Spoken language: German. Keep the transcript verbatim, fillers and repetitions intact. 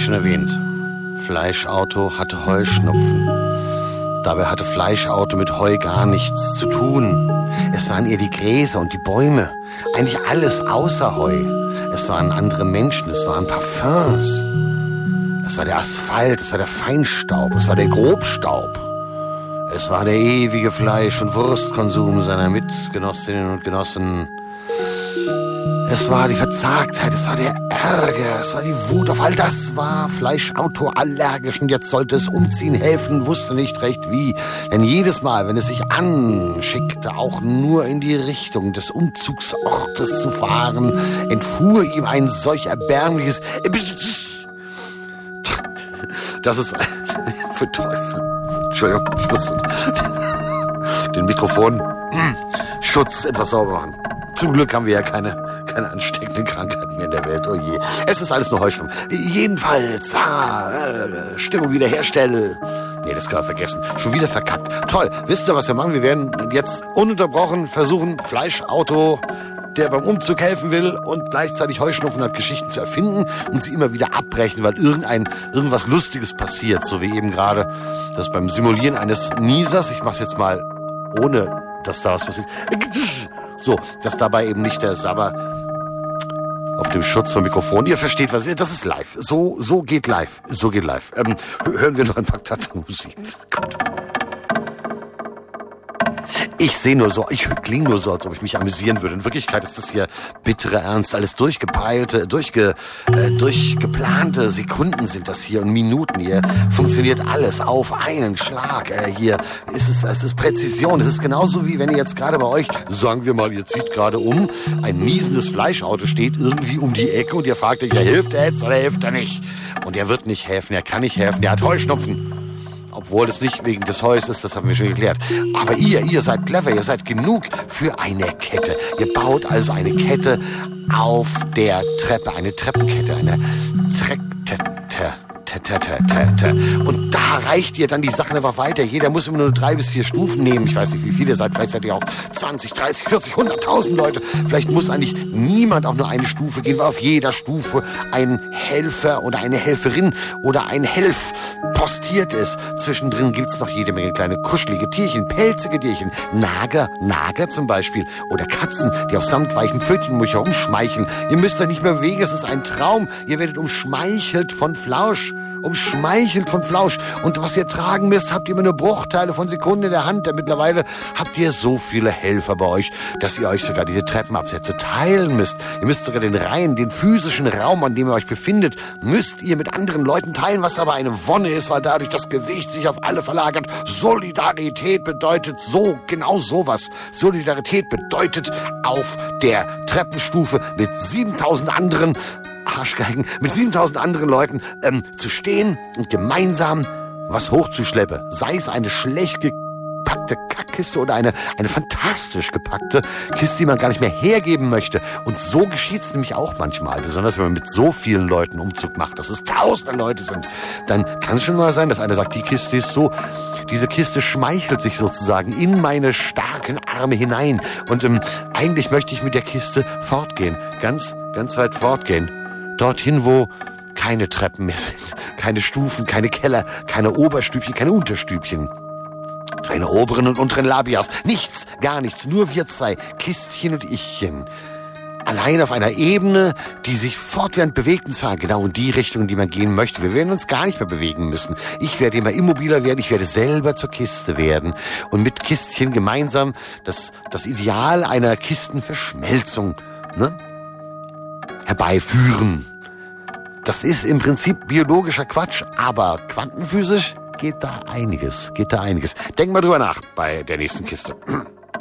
schon erwähnt. Fleischauto hatte Heuschnupfen. Dabei hatte Fleischauto mit Heu gar nichts zu tun. Es waren eher die Gräser und die Bäume. Eigentlich alles außer Heu. Es waren andere Menschen, es waren Parfums. Es war der Asphalt, es war der Feinstaub, es war der Grobstaub. Es war der ewige Fleisch- und Wurstkonsum seiner Mitgenossinnen und Genossen. Es war die Verzagtheit, es war der Ärger, es war die Wut. Auf all das war Fleischauto allergisch und jetzt sollte es umziehen helfen, wusste nicht recht wie. Denn jedes Mal, wenn es sich anschickte, auch nur in die Richtung des Umzugsortes zu fahren, entfuhr ihm ein solch erbärmliches... Das ist... Für Teufel. Entschuldigung, ich muss den Mikrofonschutz etwas sauber machen. Zum Glück haben wir ja keine, keine ansteckenden Krankheiten mehr in der Welt. Oh je. Es ist alles nur Heuschnupfen. Jedenfalls, ah, äh, Stimmung wiederherstellen. Nee, das kann man vergessen. Schon wieder verkackt. Toll. Wisst ihr, was wir machen? Wir werden jetzt ununterbrochen versuchen, Fleischauto, der beim Umzug helfen will und gleichzeitig Heuschnupfen hat, Geschichten zu erfinden und sie immer wieder abbrechen, weil irgendein irgendwas Lustiges passiert. So wie eben gerade das beim Simulieren eines Niesers. Ich mach's jetzt mal ohne, dass da was passiert. So, dass dabei eben nicht der Sabber auf dem Schutz vom Mikrofon. Ihr versteht, was das ist live. So, so geht live. So geht live. Ähm, hören wir noch ein paar Musik. Gut. Ich sehe nur so, ich klinge nur so, als ob ich mich amüsieren würde. In Wirklichkeit ist das hier bittere Ernst. Alles durchgepeilte, durchge, äh, durchgeplante Sekunden sind das hier und Minuten. Hier funktioniert alles auf einen Schlag. Äh, hier ist es, es ist Präzision. Es ist genauso wie wenn ihr jetzt gerade bei euch, sagen wir mal, ihr zieht gerade um, ein niesendes Fleischauto steht irgendwie um die Ecke und ihr fragt euch, ja, hilft er jetzt oder hilft er nicht? Und er wird nicht helfen, er kann nicht helfen, er hat Heuschnupfen. Obwohl es nicht wegen des Heus ist, das haben wir schon geklärt. Aber ihr, ihr seid clever, ihr seid genug für eine Kette. Ihr baut also eine Kette auf der Treppe, eine Treppenkette, eine Treppe. Und da reicht ihr dann die Sachen einfach weiter. Jeder muss immer nur drei bis vier Stufen nehmen. Ich weiß nicht, wie viele ihr seid. Vielleicht seid ihr auch zwanzig, dreißig, vierzig, hunderttausend Leute. Vielleicht muss eigentlich niemand auch nur eine Stufe gehen, weil auf jeder Stufe ein Helfer oder eine Helferin oder ein Helf postiert ist. Zwischendrin gibt's noch jede Menge kleine kuschelige Tierchen, pelzige Tierchen, Nager, Nager zum Beispiel oder Katzen, die auf samtweichen Pfötchen um euch herumschmeicheln. Ihr müsst euch nicht mehr bewegen, es ist ein Traum. Ihr werdet umschmeichelt von Flausch. Umschmeichelt von Flausch. Und was ihr tragen müsst, habt ihr immer nur Bruchteile von Sekunden in der Hand. Denn mittlerweile habt ihr so viele Helfer bei euch, dass ihr euch sogar diese Treppenabsätze teilen müsst. Ihr müsst sogar den Reihen, den physischen Raum, an dem ihr euch befindet, müsst ihr mit anderen Leuten teilen, was aber eine Wonne ist, weil dadurch das Gewicht sich auf alle verlagert. Solidarität bedeutet so, genau sowas. Solidarität bedeutet auf der Treppenstufe mit siebentausend anderen Arschgeigen, mit siebentausend anderen Leuten ähm, zu stehen und gemeinsam was hochzuschleppen. Sei es eine schlecht gepackte Kackkiste oder eine, eine fantastisch gepackte Kiste, die man gar nicht mehr hergeben möchte. Und so geschieht's nämlich auch manchmal. Besonders wenn man mit so vielen Leuten Umzug macht, dass es tausende Leute sind. Dann kann es schon mal sein, dass einer sagt, die Kiste ist so, diese Kiste schmeichelt sich sozusagen in meine starken Arme hinein. Und ähm, eigentlich möchte ich mit der Kiste fortgehen. Ganz, ganz weit fortgehen. Dorthin, wo keine Treppen mehr sind, keine Stufen, keine Keller, keine Oberstübchen, keine Unterstübchen, keine oberen und unteren Labias, nichts, gar nichts, nur wir zwei, Kistchen und Ichchen. Allein auf einer Ebene, die sich fortwährend bewegt, und zwar genau in die Richtung, in die man gehen möchte. Wir werden uns gar nicht mehr bewegen müssen. Ich werde immer immobiler werden, ich werde selber zur Kiste werden und mit Kistchen gemeinsam das, das Ideal einer Kistenverschmelzung, ne? herbeiführen. Das ist im Prinzip biologischer Quatsch, aber quantenphysisch geht da einiges, geht da einiges. Denk mal drüber nach bei der nächsten Kiste.